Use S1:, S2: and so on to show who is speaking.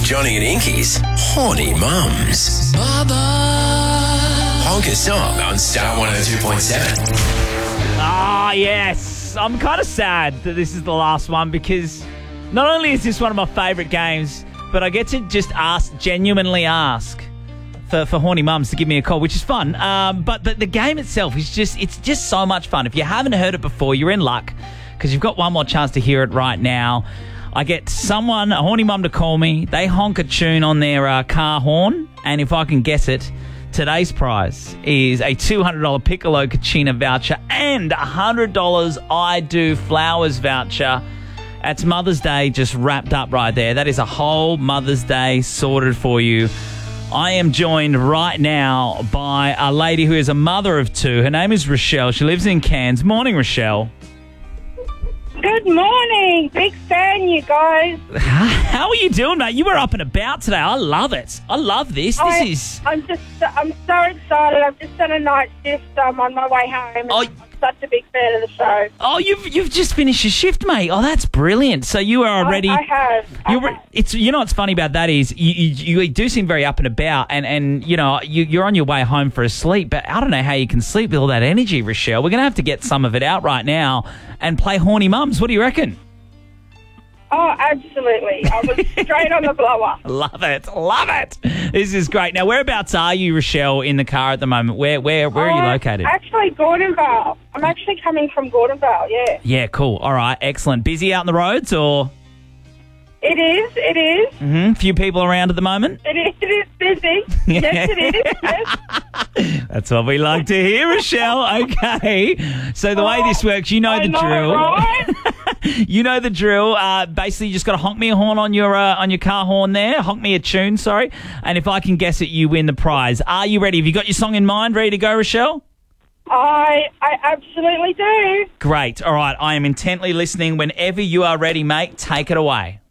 S1: Johnny and Inky's Horny Mums. Honk a song on Star 102.7.
S2: Ah, yes. I'm kind of sad that this is the last one because not only is this one of my favourite games, but I get to just genuinely ask for Horny Mums to give me a call, which is fun. But the game itself is just so much fun. If you haven't heard it before, you're in luck because you've got one more chance to hear it right now. I get a horny mum to call me. They honk a tune on their car horn, and if I can guess it, today's prize is a $200 Piccolo Cucina voucher and a $100 I Do Flowers voucher. It's Mother's Day just wrapped up right there. That is a whole Mother's Day sorted for you. I am joined right now by a lady who is a mother of two. Her name is Rochelle. She lives in Cairns. Morning, Rochelle.
S3: Good morning. Big fan, you guys.
S2: How are you doing, mate? You were up and about today. I love it. I love this.
S3: I'm so excited. I've just done a night shift on my way home. I'm such a big fan of the show.
S2: Oh, you've just finished your shift, mate. Oh, that's brilliant. So you are already...
S3: I have.
S2: You know what's funny about that is you do seem very up and about and you know, you're on your way home for a sleep, but I don't know how you can sleep with all that energy, Rochelle. We're going to have to get some of it out right now and play Horny Mums. What do you reckon?
S3: Oh, absolutely. I was straight on the blower.
S2: Love it. Love it. This is great. Now, whereabouts are you, Rochelle, in the car at the moment? Where are you located?
S3: Actually, Gordonvale. I'm actually coming from Gordonvale, yeah.
S2: Yeah, cool. All right, excellent. Busy out on the roads or?
S3: It is.
S2: Mm-hmm. Few people around at the moment?
S3: It is busy. Yes, it is. Yes.
S2: That's what we like to hear, Rochelle. Okay. So the way this works, you know the drill.
S3: Right?
S2: You know the drill. Basically, you just got to honk me a horn on your car horn there. Honk me a tune, sorry. And if I can guess it, you win the prize. Are you ready? Have you got your song in mind? Ready to go, Rochelle?
S3: I absolutely do.
S2: Great. All right. I am intently listening. Whenever you are ready, mate, take it away.